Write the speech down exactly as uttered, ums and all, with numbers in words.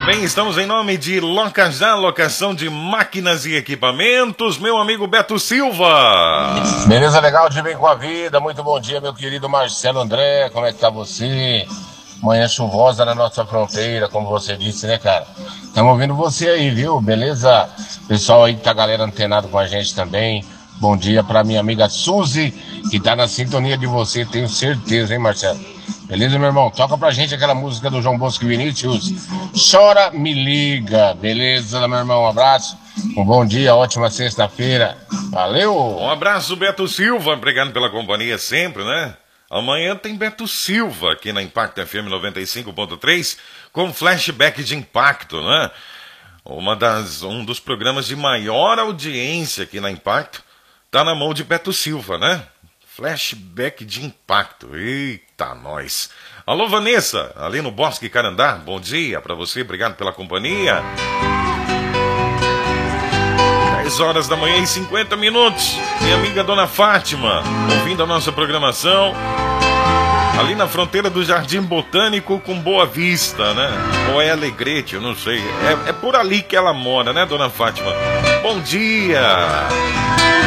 Bem, estamos em nome de Locajá, locação de máquinas e equipamentos, meu amigo Beto Silva. Beleza, legal de bem com a vida. Muito bom dia, meu querido Marcelo André. Como é que tá você? Manhã chuvosa na nossa fronteira, como você disse, né, cara? Estamos ouvindo você aí, viu? Beleza? Pessoal aí que tá, galera, antenado com a gente também. Bom dia pra minha amiga Suzy, que tá na sintonia de você, tenho certeza, hein, Marcelo? Beleza, meu irmão? Toca pra gente aquela música do João Bosco e Vinícius. Chora, me liga. Beleza, meu irmão? Um abraço. Um bom dia, ótima sexta-feira. Valeu! Um abraço, Beto Silva. Obrigado pela companhia sempre, né? Amanhã tem Beto Silva aqui na Impacto F M noventa e cinco ponto três com flashback de impacto, né? Uma das, um dos programas de maior audiência aqui na Impacto tá na mão de Beto Silva, né? Flashback de impacto. Eita, nós. Alô, Vanessa, ali no Bosque Carandá. Bom dia pra você, obrigado pela companhia. dez horas da manhã e cinquenta minutos. Minha amiga Dona Fátima, ouvindo a nossa programação. Ali na fronteira do Jardim Botânico com Boa Vista, né? Ou é Alegrete, eu não sei. É, é por ali que ela mora, né, Dona Fátima? Bom dia!